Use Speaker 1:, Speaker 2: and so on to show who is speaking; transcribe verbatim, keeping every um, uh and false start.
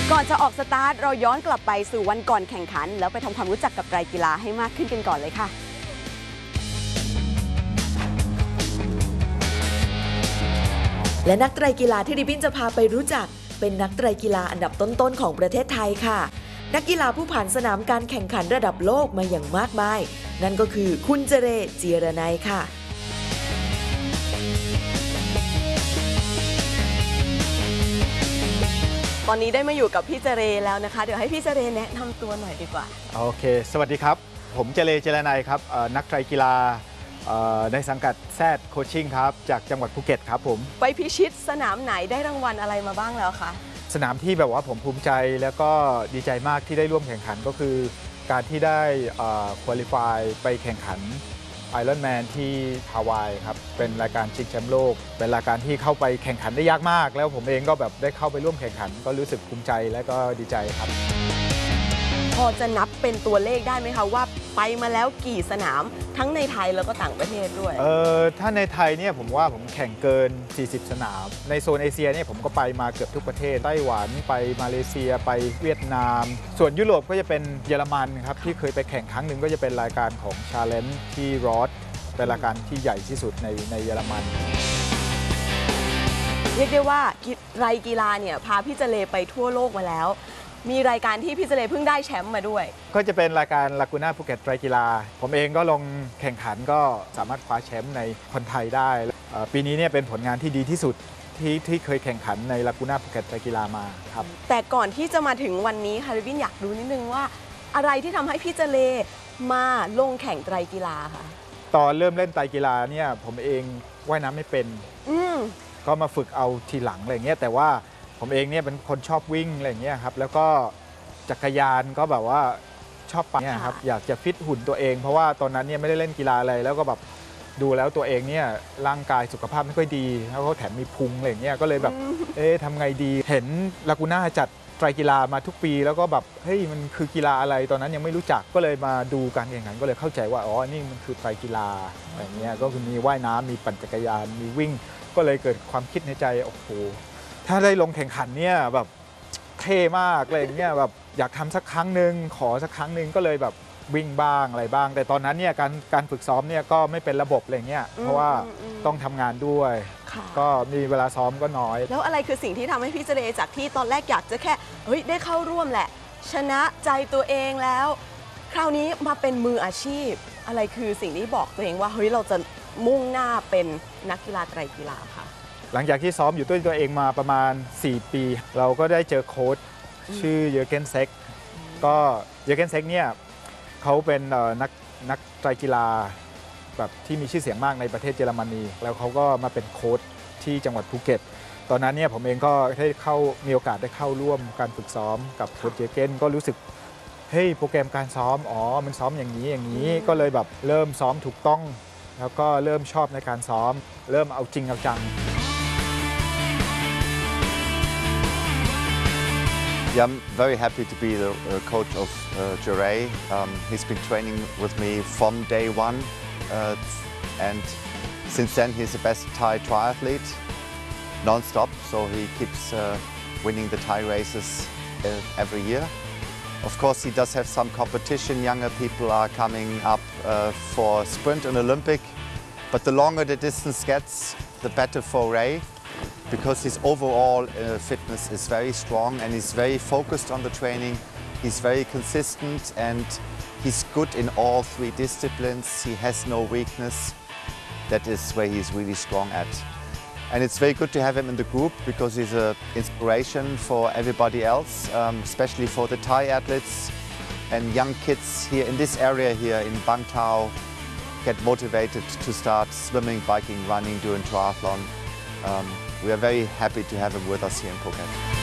Speaker 1: ก่อนจะออกสตาร์ทเราย้อนกลับไปสู่วันก่อนแข่งขันแล้วไปทำความรู้จักกับไตรกีฬาให้มากขึ้นกันก่อนเลยค่ะ
Speaker 2: และนักไตรกีฬาที่ริบบิ้นจะพาไปรู้จักเป็นนักไตรกีฬาอันดับต้นๆของประเทศไทยค่ะนักกีฬาผู้ผ่านสนามการแข่งขันระดับโลกมาอย่างมากมายนั่นก็คือคุณเจเรจีรนัยค่ะ
Speaker 1: ตอนนี้ได้มาอยู่กับพี่เจเรแล้วนะคะเดี๋ยวให้พี่เจเรแนะนำตัวหน่อยดีกว่า
Speaker 3: โอเคสวัสดีครับผมเจเรจีรนัยครับนักไตรกีฬาในสังกัดแซดโคชชิ่งครับจากจังหวัดภูเก็ตครับผม
Speaker 1: ไปพิชิตสนามไหนได้รางวัลอะไรมาบ้างแล้วคะ
Speaker 3: สนามที่แบบว่าผมภูมิใจแล้วก็ดีใจมากที่ได้ร่วมแข่งขันก็คือการที่ได้คุริฟายไปแข่งขันไอรอนแมนที่ฮาวายครับเป็นรายการชิงแชมป์โลกเป็นรายการที่เข้าไปแข่งขันได้ยากมากแล้วผมเองก็แบบได้เข้าไปร่วมแข่งขันก็รู้สึกภูมิใจและก็ดีใจครับ
Speaker 1: พอจะนับเป็นตัวเลขได้ไหมคะว่าไปมาแล้วกี่สนามทั้งในไทยแล้วก็ต่างประเทศด้วย
Speaker 3: เออถ้าในไทยเนี่ยผมว่าผมแข่งเกินสี่สิบสนามในโซนเอเชียเนี่ยผมก็ไปมาเกือบทุกประเทศไต้หวันไปมาเลเซียไปเวียดนามส่วนยุโรปก็จะเป็นเยอรมันครับที่เคยไปแข่งครั้งหนึ่งก็จะเป็นรายการของ Challenge ที่รอดเป็นรายการที่ใหญ่ที่สุดในในเยอรมัน
Speaker 1: เรียกได้ว่าไตรกีฬาเนี่ยพาพี่เจเรไปทั่วโลกมาแล้วมีรายการที่พี่เจเรเพิ่งได้แชมป์มาด้วย
Speaker 3: ก็จะเป็นรายการลากูน่าภูเก็ตไตรกีฬาผมเองก็ลงแข่งขันก็สามารถคว้าแชมป์ในคนไทยได้ปีนี้เนี่ยเป็นผลงานที่ดีที่สุดที่ที่เคยแข่งขันในลากูน่าภูเก็ตไตรกีฬามาครับ
Speaker 1: แต่ก่อนที่จะมาถึงวันนี้ค่ะริบบิ้นอยากรู้นิดนึงว่าอะไรที่ทำให้พี่เจเรมาลงแข่งไตรกีฬาค่ะ
Speaker 3: ตอนเริ่มเล่นไตรกีฬาเนี่ยผมเองว่ายน้ำไม่เป็นก็มาฝึกเอาทีหลังอะไรเงี้ยแต่ว่าผมเองเนี่ยเป็นคนชอบวิ่งอะไรเงี้ยครับแล้วก็จักรยานก็แบบว่าชอบปั่นเนี่ยครับอยากจะฟิตหุ่นตัวเองเพราะว่าตอนนั้นเนี่ยไม่ได้เล่นกีฬาอะไรแล้วก็แบบดูแล้วตัวเองเนี่ยร่างกายสุขภาพไม่ค่อยดีแล้วก็แถมมีพุงอะไรเงี้ยก็เลยแบบเอ๊ะทำไงดีเห็นลากูน่าจัดไตรกีฬามาทุกปีแล้วก็แบบเฮ้ยมันคือกีฬาอะไรตอนนั้นยังไม่รู้จักก็เลยมาดูการแข่งขันก็เลยเข้าใจว่าอ๋อนี่มันคือไตรกีฬาอะไรเงี้ยก็คือมีว่ายน้ำมีปั่นจักรยานมีวิ่งก็เลยเกิดความคิดในใจโอ้โหถ้าได้ลงแข่งขันเนี่ยแบบเท่มากอะไรเงี้ยแบบอยากทำสักครั้งหนึ่งขอสักครั้งหนึ่งก็เลยแบบวิ่งบ้างอะไรบ้างแต่ตอนนั้นเนี่ยการการฝึกซ้อมเนี่ยก็ไม่เป็นระบบอะไรเงี้ยเพราะว่าต้องทำงานด้วยก็มีเวลาซ้อมก็น้อย
Speaker 1: แล้วอะไรคือสิ่งที่ทำให้พี่เจเรจากที่ตอนแรกอยากจะแค่เฮ้ยได้เข้าร่วมแหละชนะใจตัวเองแล้วคราวนี้มาเป็นมืออาชีพอะไรคือสิ่งที่บอกตัวเองว่าเฮ้ยเราจะมุ่งหน้าเป็นนักกีฬาไตรกีฬาค่ะ
Speaker 3: หลังจากที่ซ้อมอยู่ด้วยตัวเองมาประมาณสี่ปีเราก็ได้เจอโค้ชชื่อเยอร์เกนเซ็กก็เยอร์เกนเซ็กเนี่ยเขาเป็นนักนักไตรกีฬาแบบที่มีชื่อเสียงมากในประเทศเยอรมนีแล้วเขาก็มาเป็นโค้ชที่จังหวัดภูเก็ตตอนนั้นเนี่ยผมเองก็ได้เข้ามีโอกาสได้เข้าร่วมการฝึกซ้อมกับโค้ชเยอร์เกนก็รู้สึกเฮ้ยโปรแกรมการซ้อมอ๋อมันซ้อมอย่างนี้อย่างนี้ก็เลยแบบเริ่มซ้อมถูกต้องแล้วก็เริ่มชอบในการซ้อมเริ่มเอาจริงเอาจัง
Speaker 4: Yeah, I'm very happy to be the uh, coach of uh, Jere. Um, he's been training with me from day one, uh, and since then he's the best Thai triathlete, non-stop. So he keeps uh, winning the Thai races uh, every year. Of course, he does have some competition. Younger people are coming up uh, for sprint and Olympic, but the longer the distance gets, the better for Ray.Because his overall uh, fitness is very strong and he's very focused on the training. He's very consistent and he's good in all three disciplines. He has no weakness. That is where he's really strong at. And it's very good to have him in the group because he's an inspiration for everybody else, um, especially for the Thai athletes and young kids here in this area here in Bang Tao get motivated to start swimming, biking, running, doing triathlon.、Um, We are very happy to have him with us here in Phuket.